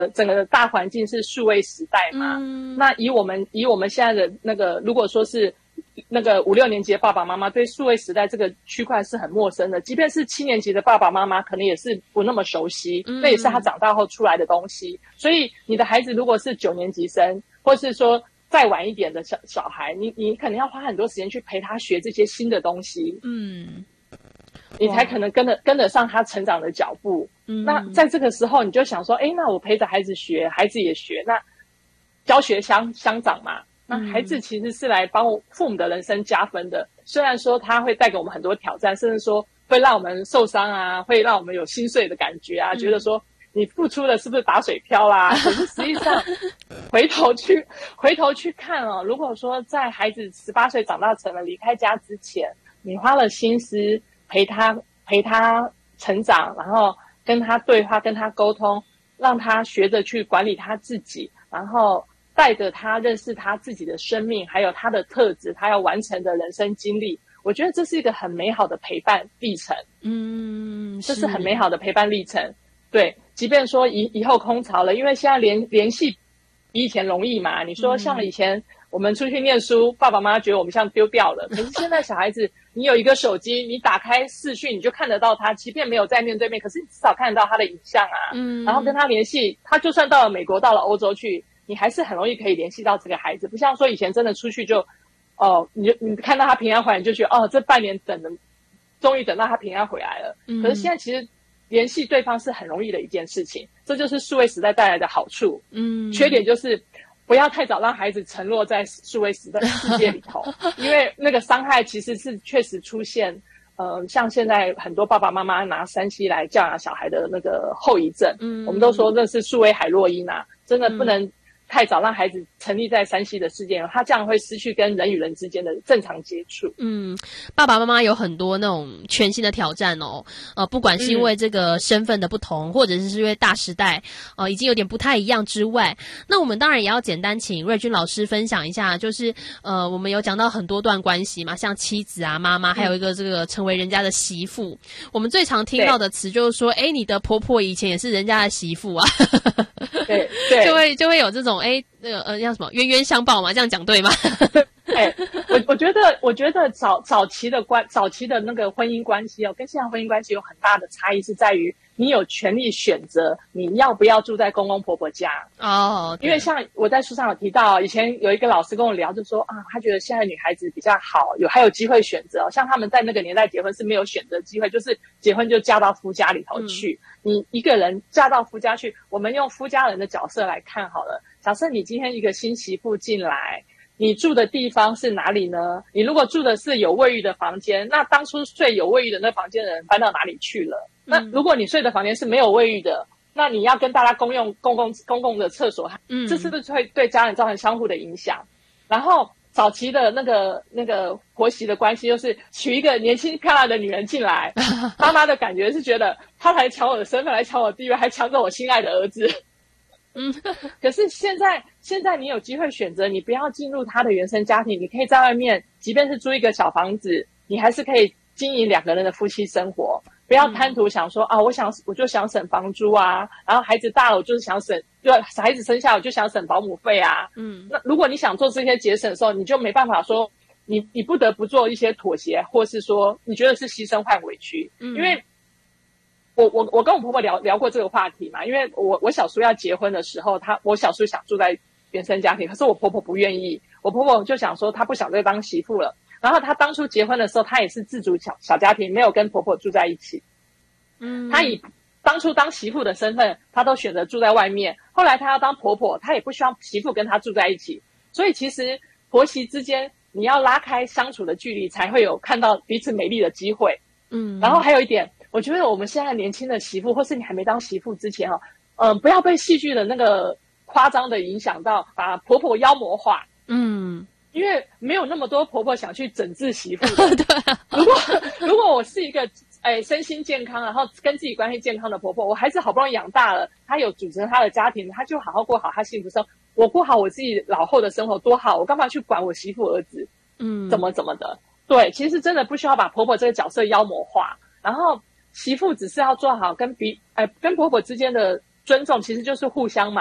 整个大环境是数位时代嘛，那以我们现在的那个，如果说是那个5、6年级的爸爸妈妈对数位时代这个区块是很陌生的，即便是7年级的爸爸妈妈可能也是不那么熟悉，那也是他长大后出来的东西。所以你的孩子如果是9年级生，或是说再晚一点的小孩，你可能要花很多时间去陪他学这些新的东西，你才可能跟得上他成长的脚步。那在这个时候你就想说，那我陪着孩子学，孩子也学，那教学相长嘛。那孩子其实是来帮父母的人生加分的，虽然说他会带给我们很多挑战，甚至说会让我们受伤啊，会让我们有心碎的感觉啊，觉得说你付出的是不是打水漂啦？可是实际上回头去看哦，如果说在孩子18岁长大成人离开家之前，你花了心思陪他成长，然后跟他对话，跟他沟通，让他学着去管理他自己，然后带着他认识他自己的生命，还有他的特质，他要完成的人生经历，我觉得这是一个很美好的陪伴历程。这是很美好的陪伴历程。对，即便说以后空巢了，因为现在联系比以前容易嘛。你说像以前我们出去念书，爸爸妈妈觉得我们像丢掉了，可是现在小孩子，你有一个手机，你打开视讯，你就看得到他，即便没有在面对面，可是你至少看得到他的影像啊。然后跟他联系，他就算到了美国，到了欧洲去，你还是很容易可以联系到这个孩子，不像说以前真的出去就，你看到他平安回来，你就觉得这半年终于等到他平安回来了。可是现在其实联系对方是很容易的一件事情，这就是数位时代带来的好处。缺点就是不要太早让孩子沉落在数位时代世界里头，因为那个伤害其实是确实出现。像现在很多爸爸妈妈拿3C 来教养小孩的那个后遗症，我们都说那是数位海洛因啊，真的不能太早让孩子沉溺在3C 的世界，他这样会失去跟人与人之间的正常接触。 爸爸妈妈有很多那种全新的挑战哦，不管是因为这个身份的不同，或者是因为大时代已经有点不太一样之外，那我们当然也要简单请瑞君老师分享一下，就是我们有讲到很多段关系嘛，像妻子啊、妈妈，还有一个这个成为人家的媳妇，我们最常听到的词就是说，你的婆婆以前也是人家的媳妇啊，对，就会有这种叫什么冤冤相报嘛，这样讲对吗？ 我觉得早期的那个婚姻关系跟现在婚姻关系有很大的差异，是在于你有权利选择你要不要住在公公婆婆家。因为像我在书上有提到，以前有一个老师跟我聊，就说他觉得现在女孩子比较好，还有机会选择，像他们在那个年代结婚是没有选择机会，就是结婚就嫁到夫家里头去。你一个人嫁到夫家去，我们用夫家人的角色来看好了。假设你今天一个新媳妇进来，你住的地方是哪里呢？你如果住的是有卫浴的房间，那当初睡有卫浴的那房间的人搬到哪里去了？那如果你睡的房间是没有卫浴的，那你要跟大家共用公共的厕所，这是不是会对家人造成相互的影响？然后早期的那个婆媳的关系，就是娶一个年轻漂亮的女人进来，妈妈的感觉是觉得她来抢我的身份，来抢我的地位，还抢着我心爱的儿子。可是现在你有机会选择，你不要进入他的原生家庭，你可以在外面，即便是租一个小房子，你还是可以经营2个人的夫妻生活。不要贪图想说我就想省房租啊，然后孩子大了我就是想省，就孩子生下我就想省保姆费啊。那如果你想做这些节省的时候，你就没办法说你不得不做一些妥协，或是说你觉得是牺牲换委屈。因为我跟我婆婆聊过这个话题嘛，因为我小叔要结婚的时候，我小叔想住在原生家庭，可是我婆婆不愿意，我婆婆就想说她不想再当媳妇了。然后她当初结婚的时候，她也是自主小家庭，没有跟婆婆住在一起。她以当初当媳妇的身份，她都选择住在外面。后来她要当婆婆，她也不希望媳妇跟她住在一起。所以其实婆媳之间，你要拉开相处的距离，才会有看到彼此美丽的机会。然后还有一点，我觉得我们现在年轻的媳妇，或是你还没当媳妇之前不要被戏剧的那个夸张的影响到，把婆婆妖魔化。因为没有那么多婆婆想去整治媳妇的。对啊，如果我是一个身心健康，然后跟自己关系健康的婆婆，我孩子好不容易养大了，她有组成她的家庭，她就好好过好她幸福生活。我过好我自己老后的生活多好，我干嘛去管我媳妇儿子怎么的。对，其实真的不需要把婆婆这个角色妖魔化，然后媳妇只是要做好跟婆婆之间的尊重其实就是互相嘛。